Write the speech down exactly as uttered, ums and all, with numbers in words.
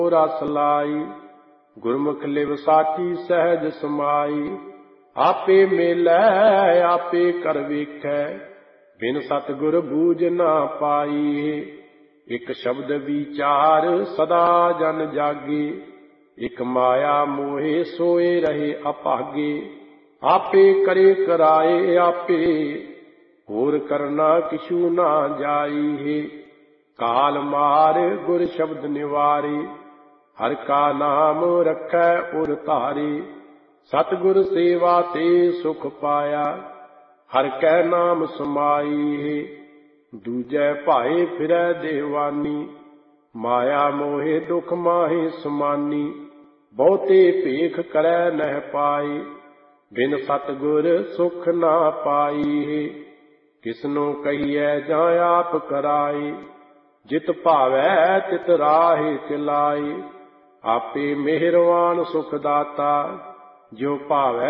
रस लाई। गुरमुख लिव साची सहज समाई। आपे मेलै आपे कर वेखै, बिन सतगुर बूझ ना पाई। एक शब्द विचार सदा जन जागे, एक माया मोहे सोए रहे अभागे। आपे करे कराए आपे, होर करना किछु ना जाई। काल मार गुर शब्द निवारे, हर का नाम रखै उर धारे। सतगुर सेवा ते सुख पाया, हर कै नाम समाई। दूजै भाए फिरै देवानी, माया मोहे दुख माहे समानी। बहुते भेख करै नह पाए, बिन सतगुर सुख ना पाई। किसनो कहिए जां आप कराए, जित भावै तित राहे चलाए। आपे मेहरवान सुख दाता, जो भावै